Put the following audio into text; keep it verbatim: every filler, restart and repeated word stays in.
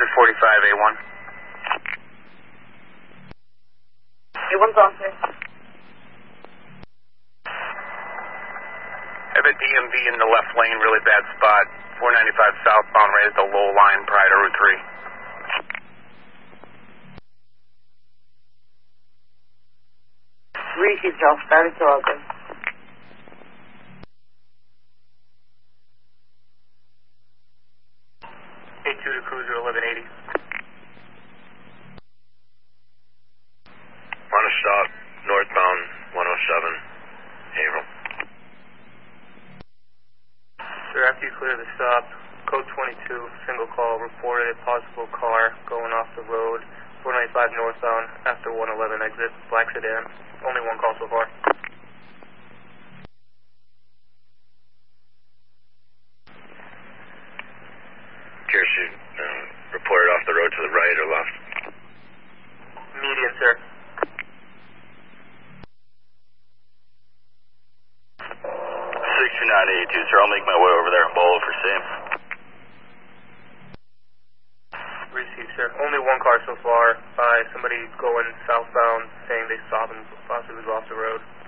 Cruiser forty-five, A one. A one's on, sir. I have a D M V in the left lane, really bad spot. four ninety-five southbound, right at the low line prior to Route three. Receive, Charles. Started to open. A two to Cruiser eleven eighty. On a stop, northbound one oh seven, Haverhill. Sir, after you clear the stop, code twenty-two, single call, reported a possible car going off the road, four ninety-five northbound, after one eleven exit, black sedan. Only one call so far. Curious, you uh, reported off the road to the right or left? Median, sir. six two nine eighty-two, sir. I'll make my way over there and bolo for same. Received, sir. Only one car so far. Uh, somebody going southbound saying they saw them possibly go off the road.